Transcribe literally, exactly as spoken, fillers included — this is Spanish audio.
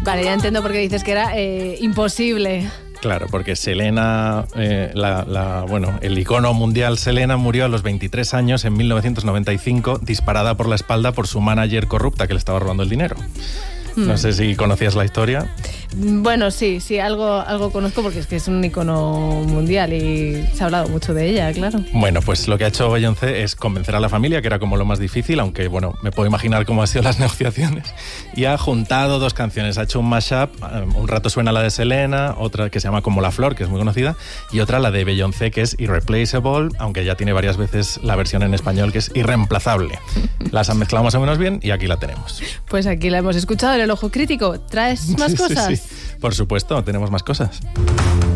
Vale, ya entiendo por qué dices que era eh, imposible. Claro, porque Selena, eh, la, la, bueno, el icono mundial Selena murió a los veintitrés años en mil novecientos noventa y cinco, disparada por la espalda por su manager corrupta que le estaba robando el dinero. No sé si conocías la historia. Bueno, sí, sí, algo, algo conozco porque es que es un icono mundial y se ha hablado mucho de ella, claro. Bueno, pues lo que ha hecho Beyoncé es convencer a la familia, que era como lo más difícil, aunque, bueno, me puedo imaginar cómo han sido las negociaciones. Y ha juntado dos canciones, ha hecho un mashup, un rato suena la de Selena, otra que se llama Como la Flor, que es muy conocida, y otra la de Beyoncé, que es Irreplaceable, aunque ya tiene varias veces la versión en español, que es Irreemplazable. Las han mezclado más o menos bien y aquí la tenemos. Pues aquí la hemos escuchado en El Ojo Crítico. ¿Traes más sí, cosas? Sí, sí. Por supuesto, tenemos más cosas.